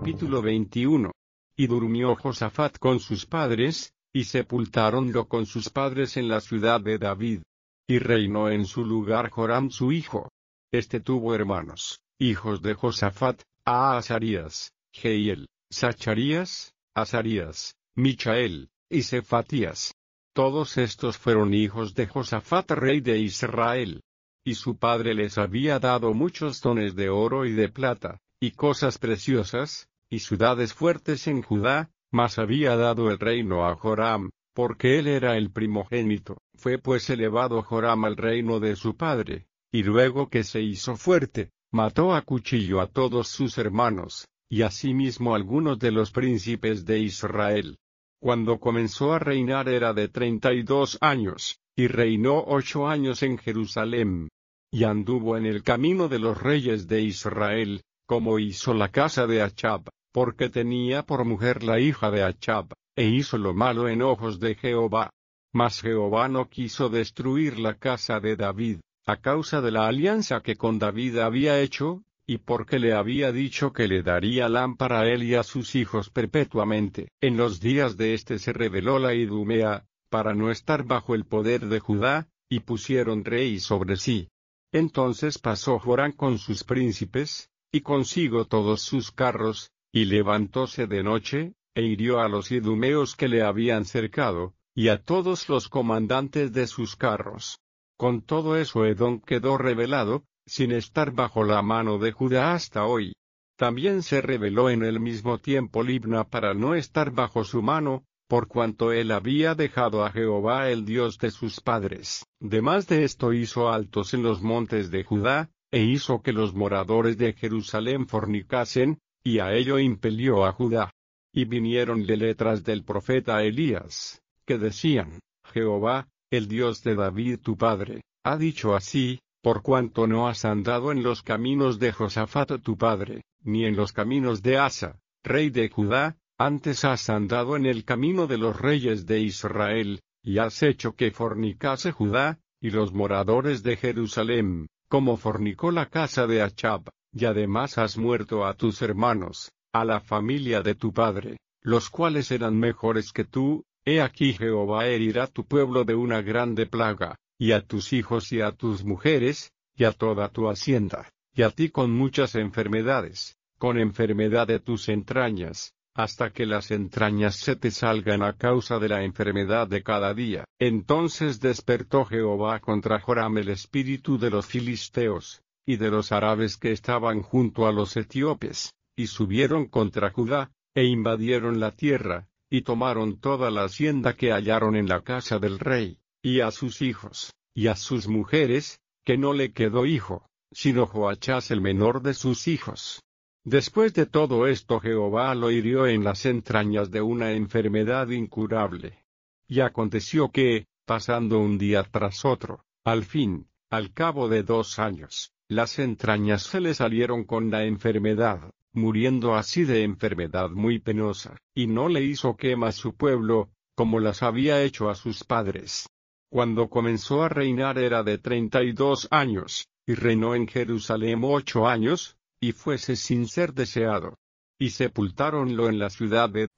Capítulo 21. Y durmió Josafat con sus padres, y sepultáronlo con sus padres en la ciudad de David. Y reinó en su lugar Joram su hijo. Este tuvo hermanos, hijos de Josafat, Azarías, Jehiel, Zacharías, Azarías, Michael, y Cefatías. Todos estos fueron hijos de Josafat rey de Israel. Y su padre les había dado muchos dones de oro y de plata, y cosas preciosas, y ciudades fuertes en Judá, mas había dado el reino a Joram, porque él era el primogénito. Fue pues elevado Joram al reino de su padre, y luego que se hizo fuerte, mató a cuchillo a todos sus hermanos, y asimismo algunos de los príncipes de Israel. Cuando comenzó a reinar era de 32 años, y reinó 8 años en Jerusalem. Y anduvo en el camino de los reyes de Israel, como hizo la casa de Achb, porque tenía por mujer la hija de Achb, e hizo lo malo en ojos de Jehová. Mas Jehová no quiso destruir la casa de David, a causa de la alianza que con David había hecho, y porque le había dicho que le daría lámpara a él y a sus hijos perpetuamente. En los días de este se rebeló la Idumea, para no estar bajo el poder de Judá, y pusieron rey sobre sí. Entonces pasó Joram con sus príncipes, y consigo todos sus carros, y levantóse de noche, e hirió a los idumeos que le habían cercado, y a todos los comandantes de sus carros. Con todo eso Edom quedó rebelado, sin estar bajo la mano de Judá hasta hoy. También se rebeló en el mismo tiempo Libna para no estar bajo su mano, por cuanto él había dejado a Jehová el Dios de sus padres. Demás de esto hizo altos en los montes de Judá, e hizo que los moradores de Jerusalén fornicasen, y a ello impelió a Judá. Y vinieronle letras del profeta Elías, que decían: Jehová, el Dios de David tu padre, ha dicho así: por cuanto no has andado en los caminos de Josafat tu padre, ni en los caminos de Asa, rey de Judá, antes has andado en el camino de los reyes de Israel, y has hecho que fornicase Judá, y los moradores de Jerusalén, como fornicó la casa de Achb, y además has muerto a tus hermanos, a la familia de tu padre, los cuales eran mejores que tú. He aquí Jehová herirá tu pueblo de una grande plaga, y a tus hijos y a tus mujeres, y a toda tu hacienda, y a ti con muchas enfermedades, con enfermedad de tus entrañas, hasta que las entrañas se te salgan a causa de la enfermedad de cada día. Entonces despertó Jehová contra Joram el espíritu de los filisteos, y de los árabes que estaban junto a los etíopes, y subieron contra Judá, e invadieron la tierra, y tomaron toda la hacienda que hallaron en la casa del rey, y a sus hijos, y a sus mujeres, que no le quedó hijo, sino Joachás el menor de sus hijos. Después de todo esto Jehová lo hirió en las entrañas de una enfermedad incurable. Y aconteció que, pasando un día tras otro, al fin, al cabo de 2 años, las entrañas se le salieron con la enfermedad, muriendo así de enfermedad muy penosa, y no le hizo quema a su pueblo, como las había hecho a sus padres. Cuando comenzó a reinar era de 32 años, y reinó en Jerusalén 8 años, y fuese sin ser deseado. Y sepultáronlo en la ciudad de